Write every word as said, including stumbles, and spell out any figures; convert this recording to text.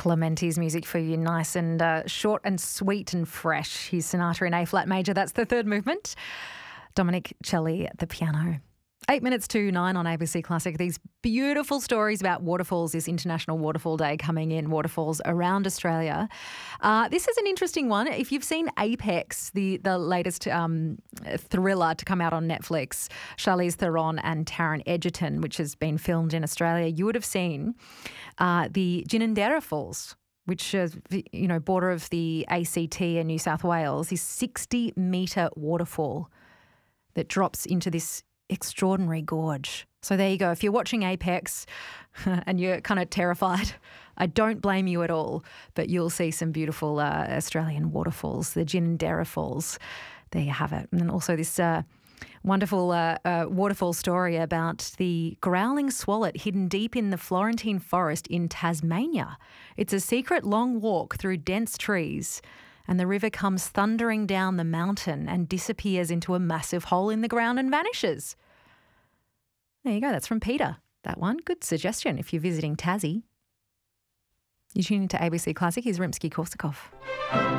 Clementi's music for you, nice and uh, short and sweet and fresh. He's Sonata in A flat major. That's the third movement. Dominic Celli at the piano. Eight minutes to nine on A B C Classic. These beautiful stories about waterfalls, this International Waterfall Day coming in, waterfalls around Australia. Uh, this is an interesting one. If you've seen Apex, the, the latest um, thriller to come out on Netflix, Charlize Theron and Taron Egerton, which has been filmed in Australia, you would have seen uh, the Ginninderra Falls, which is, you know, border of the A C T and New South Wales, this sixty metre waterfall that drops into this extraordinary gorge. So there you go. If you're watching Apex and you're kind of terrified, I don't blame you at all, but you'll see some beautiful uh, Australian waterfalls, the Ginninderra Falls. There you have it. And then also this uh, wonderful uh, uh, waterfall story about the growling swallow hidden deep in the Florentine forest in Tasmania. It's a secret long walk through dense trees, and the river comes thundering down the mountain and disappears into a massive hole in the ground and vanishes. There you go. That's from Peter, that one. Good suggestion if you're visiting Tassie. You're tuning to A B C Classic. Here's Rimsky-Korsakov.